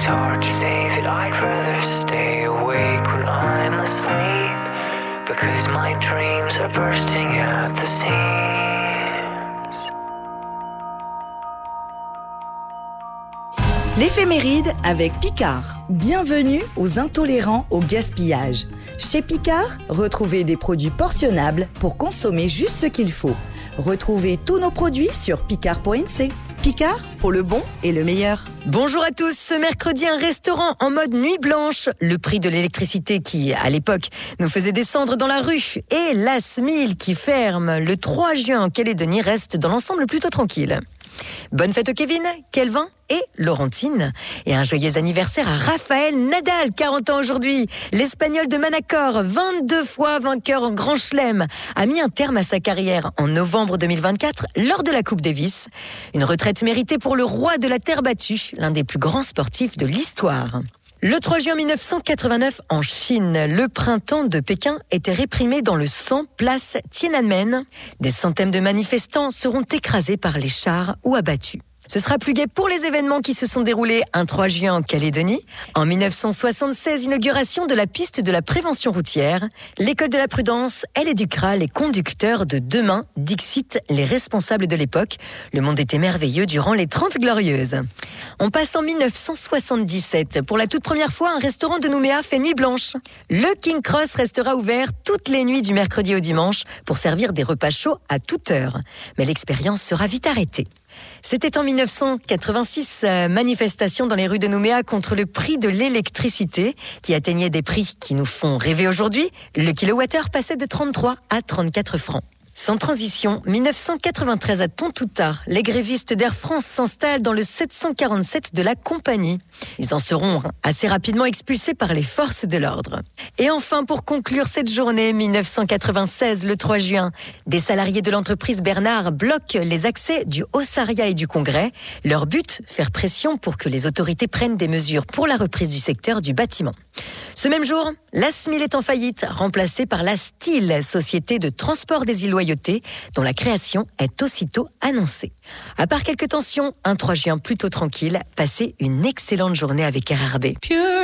hard to say that I'd rather stay awake when I'm asleep, because my dreams are bursting at the seams. L'éphéméride avec Picard. Bienvenue aux intolérants au gaspillage. Chez Picard, retrouvez des produits portionnables pour consommer juste ce qu'il faut. Retrouvez tous nos produits sur picard.nc. Picard, pour le bon et le meilleur. Bonjour à tous, ce mercredi un restaurant en mode nuit blanche. Le prix de l'électricité qui, à l'époque, nous faisait descendre dans la rue. Et la SMIL qui ferme le 3 juin en Calédonie reste dans l'ensemble plutôt tranquille. Bonne fête au Kevin, Kelvin et Laurentine. Et un joyeux anniversaire à Rafael Nadal, 40 ans aujourd'hui. L'Espagnol de Manacor, 22 fois vainqueur en Grand Chelem, a mis un terme à sa carrière en novembre 2024 lors de la Coupe Davis. Une retraite méritée pour le roi de la terre battue, l'un des plus grands sportifs de l'histoire. Le 3 juin 1989, en Chine, le printemps de Pékin était réprimé dans le sang, place Tiananmen. Des centaines de manifestants seront écrasés par les chars ou abattus. Ce sera plus gai pour les événements qui se sont déroulés un 3 juin en Calédonie. En 1976, inauguration de la piste de la prévention routière. L'école de la prudence, elle éduquera les conducteurs de demain, dixit les responsables de l'époque. Le monde était merveilleux durant les 30 glorieuses. On passe en 1977. Pour la toute première fois, un restaurant de Nouméa fait nuit blanche. Le King Cross restera ouvert toutes les nuits du mercredi au dimanche pour servir des repas chauds à toute heure. Mais l'expérience sera vite arrêtée. C'était en 1986, manifestation dans les rues de Nouméa contre le prix de l'électricité qui atteignait des prix qui nous font rêver aujourd'hui. Le kilowattheure passait de 33 à 34 francs. Sans transition, 1993 à Tontouta, les grévistes d'Air France s'installent dans le 747 de la compagnie. Ils en seront assez rapidement expulsés par les forces de l'ordre. Et enfin, pour conclure cette journée, 1996, le 3 juin, des salariés de l'entreprise Bernard bloquent les accès du Haut-Saria et du Congrès. Leur but, faire pression pour que les autorités prennent des mesures pour la reprise du secteur du bâtiment. Ce même jour, la SMIL est en faillite, remplacée par la STIL, Société de transport des îles Loyauté, dont la création est aussitôt annoncée. À part quelques tensions, un 3 juin plutôt tranquille, passez une excellente journée avec RRB.